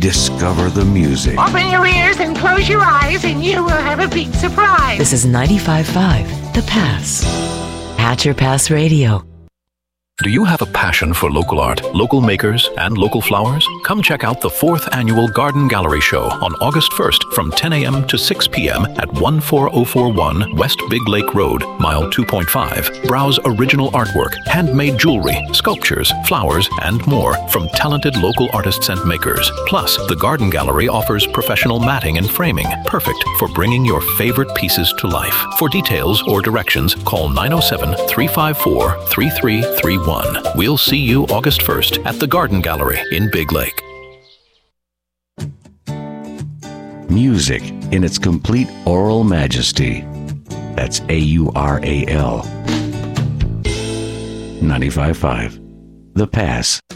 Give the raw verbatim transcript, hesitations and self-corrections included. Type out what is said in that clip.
Discover the music. Open your ears and close your eyes and you will have a big surprise. This is ninety-five point five, The Pass. At Your Pass Radio. Do you have a passion for local art, local makers, and local flowers? Come check out the fourth annual Garden Gallery Show on August first from ten a.m. to six p.m. at one four zero four one West Big Lake Road, mile two point five. Browse original artwork, handmade jewelry, sculptures, flowers, and more from talented local artists and makers. Plus, the Garden Gallery offers professional matting and framing, perfect for bringing your favorite pieces to life. For details or directions, call nine oh seven, three five four, three three three one. We'll see you August first at the Garden Gallery in Big Lake. Music in its complete aural majesty. That's A U R A L. ninety-five point five. The Pass.